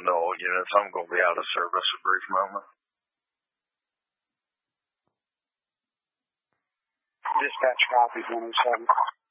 to all units. I'm going to be out of service a brief moment. Dispatch copies 107.